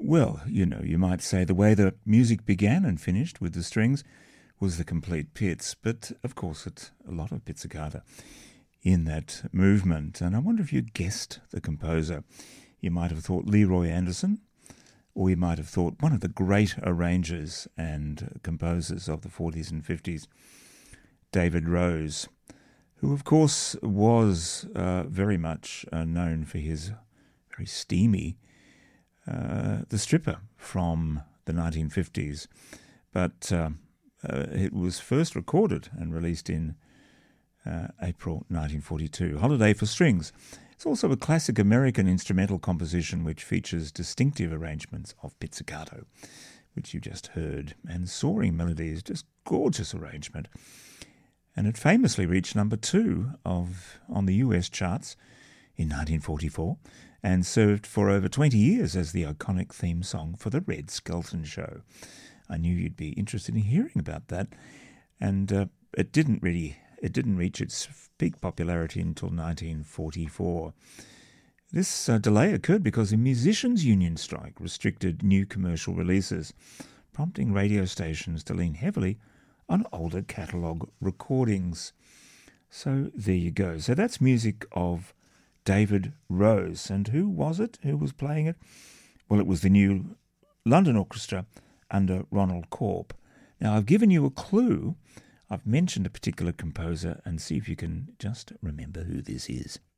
Well, you might say the way the music began and finished with the strings was the complete pizz, but of course it's a lot of pizzicata in that movement. And I wonder if you guessed the composer. You might have thought Leroy Anderson, or you might have thought one of the great arrangers and composers of the 40s and 50s, David Rose, who of course was very much known for his very steamy The Stripper from the 1950s. But it was first recorded and released in April 1942, Holiday for Strings. It's also a classic American instrumental composition which features distinctive arrangements of pizzicato, which you just heard, and soaring melodies, just gorgeous arrangement. And it famously reached number 2 on the US charts in 1944 and served for over 20 years as the iconic theme song for the Red Skelton Show. I knew you'd be interested in hearing about that, and it didn't reach its peak popularity until 1944. This delay occurred because the Musicians' Union strike restricted new commercial releases, prompting radio stations to lean heavily on older catalogue recordings. So there you go. So that's music of David Rose. And who was it who was playing it? Well, it was the New London Orchestra under Ronald Corp. Now, I've given you a clue. I've mentioned a particular composer, and see if you can just remember who this is.